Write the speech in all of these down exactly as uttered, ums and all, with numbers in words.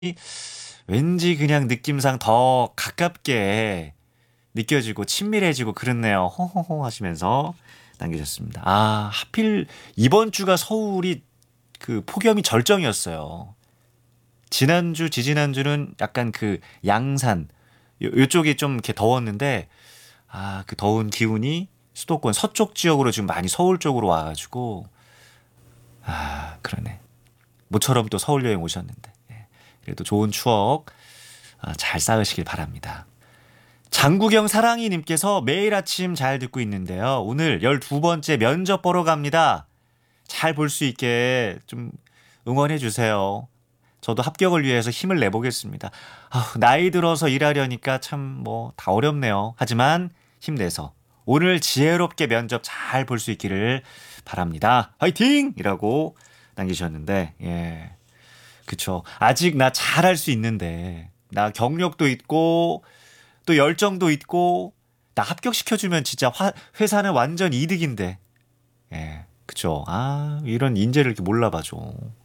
왠지 그냥 느낌상 더 가깝게 느껴지고 친밀해지고 그렇네요. 호호호 하시면서 남기셨습니다. 아, 하필 이번 주가 서울이 그 폭염이 절정이었어요. 지난주, 지지난주는 약간 그 양산 요, 요쪽이 좀 이렇게 더웠는데 아, 그 더운 기운이 수도권 서쪽 지역으로 지금 많이 서울 쪽으로 와가지고 아, 그러네. 모처럼 또 서울 여행 오셨는데 예. 그래도 좋은 추억 아, 잘 쌓으시길 바랍니다. 장구경 사랑이님께서 매일 아침 잘 듣고 있는데요. 오늘 열두 번째 면접 보러 갑니다. 잘 볼 수 있게 좀 응원해 주세요. 저도 합격을 위해서 힘을 내보겠습니다. 아, 나이 들어서 일하려니까 참 뭐 다 어렵네요. 하지만 힘내서 오늘 지혜롭게 면접 잘 볼 수 있기를 바랍니다. 화이팅! 이라고 남기셨는데 예, 그쵸. 아직 나 잘할 수 있는데 나 경력도 있고 또 열정도 있고 나 합격시켜주면 진짜 화, 회사는 완전 이득인데 예, 그쵸. 아, 이런 인재를 이렇게 몰라봐줘.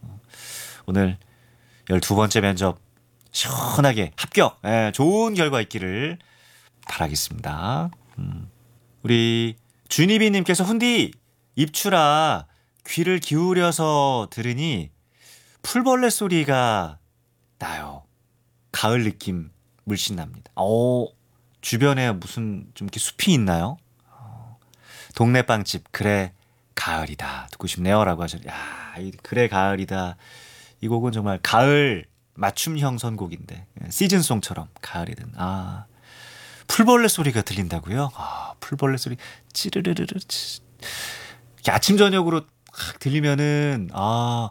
오늘 열두 번째 면접 시원하게 합격, 예, 좋은 결과 있기를 바라겠습니다. 음. 우리 준이비님께서 훈디 입추라 귀를 기울여서 들으니 풀벌레 소리가 나요. 가을 느낌 물씬 납니다. 어, 주변에 무슨 좀 이렇게 숲이 있나요? 어, 동네 빵집 그래 가을이다 듣고 싶네요라고 하셨. 야, 이 그래 가을이다. 이 곡은 정말 가을 맞춤형 선곡인데 시즌송처럼 가을이든 아 풀벌레 소리가 들린다고요? 아 풀벌레 소리 찌르르르르 치. 아침 저녁으로 확 들리면은 아,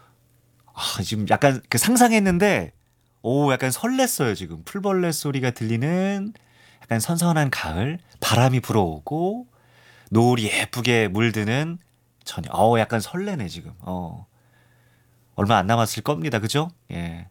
아 지금 약간 그 상상했는데 오 약간 설렜어요 지금 풀벌레 소리가 들리는 약간 선선한 가을 바람이 불어오고 노을이 예쁘게 물드는 저녁 어 약간 설레네 지금 어 얼마 안 남았을 겁니다 그죠? 예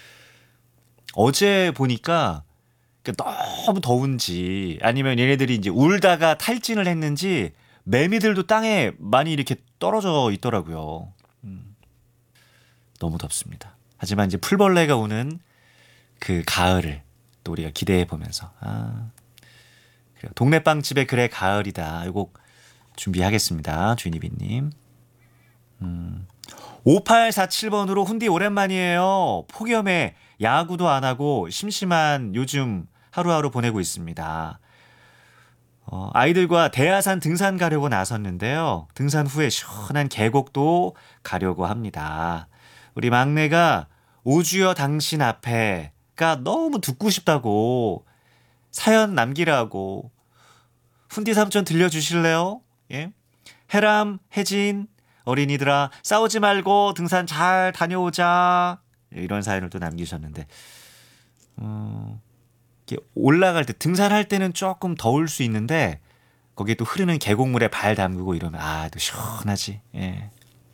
어제 보니까 너무 더운지 아니면 얘네들이 이제 울다가 탈진을 했는지 매미들도 땅에 많이 이렇게 떨어져 있더라고요. 음, 너무 덥습니다. 하지만 이제 풀벌레가 오는 그 가을을 또 우리가 기대해 보면서 아, 그래요. 동네 빵집에 그래 가을이다. 이 곡 준비하겠습니다. 주니비님. 음, 오팔사칠 번으로 훈디 오랜만이에요. 폭염에 야구도 안 하고 심심한 요즘 하루하루 보내고 있습니다. 어, 아이들과 대하산 등산 가려고 나섰는데요. 등산 후에 시원한 계곡도 가려고 합니다. 우리 막내가 오주여 당신 앞에가 너무 듣고 싶다고 사연 남기라고 훈디 삼촌 들려주실래요? 예? 해람, 혜진, 어린이들아 싸우지 말고 등산 잘 다녀오자 이런 사연을 또 남기셨는데 어, 올라갈 때 등산할 때는 조금 더울 수 있는데 거기에 또 흐르는 계곡물에 발 담그고 이러면 아 또 시원하지. 예.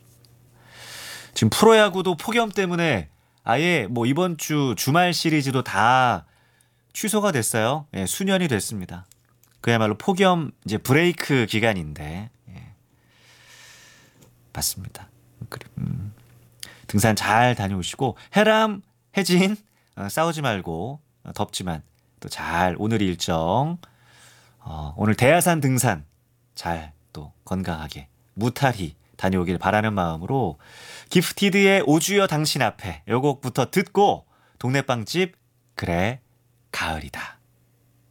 지금 프로야구도 폭염 때문에 아예 뭐 이번 주 주말 시리즈도 다 취소가 됐어요. 예, 수년이 됐습니다. 그야말로 폭염 이제 브레이크 기간인데 예. 맞습니다. 음, 등산 잘 다녀오시고 해람, 혜진 어, 싸우지 말고 어, 덥지만 또 잘 오늘 일정 어, 오늘 대하산 등산 잘 또 건강하게 무탈히 다녀오길 바라는 마음으로 기프티드의 오주여 당신 앞에 요 곡부터 듣고 동네 빵집 그래 가을이다.